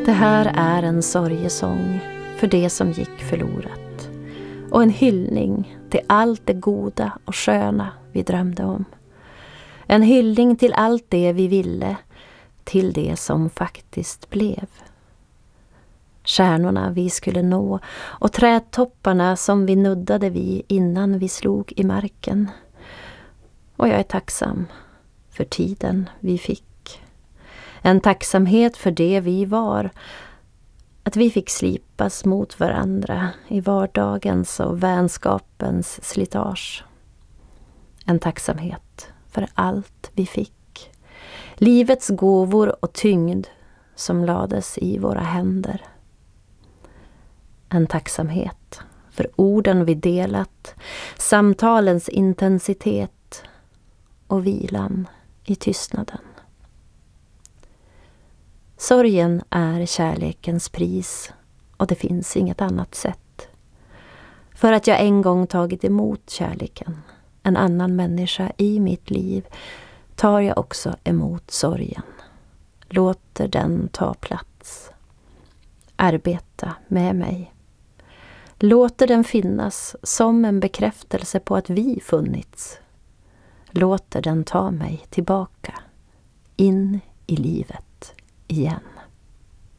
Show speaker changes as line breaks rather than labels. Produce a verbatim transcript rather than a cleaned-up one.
Det här är en sorgesång för det som gick förlorat och en hyllning till allt det goda och sköna vi drömde om. En hyllning till allt det vi ville, till det som faktiskt blev. Stjärnorna vi skulle nå och trädtopparna som vi nuddade vid innan vi slog i marken. Och jag är tacksam för tiden vi fick. En tacksamhet för det vi var. Att vi fick slipas mot varandra i vardagens och vänskapens slitage. En tacksamhet för allt vi fick. Livets gåvor och tyngd som lades i våra händer. En tacksamhet för orden vi delat, samtalens intensitet och vilan i tystnaden. Sorgen är kärlekens pris och det finns inget annat sätt. För att jag en gång tagit emot kärleken, en annan människa i mitt liv, tar jag också emot sorgen. Låter den ta plats. Arbeta med mig. Låter den finnas som en bekräftelse på att vi funnits. Låter den ta mig tillbaka in i livet igen.